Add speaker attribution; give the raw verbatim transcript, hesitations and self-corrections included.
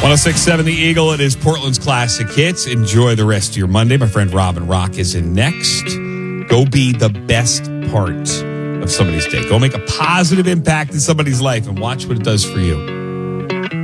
Speaker 1: one oh six point seven The Eagle. It is Portland's Classic Hits. Enjoy the rest of your Monday. My friend Robin Rock is in next. Go be the best part of somebody's day. Go make a positive impact in somebody's life and watch what it does for you.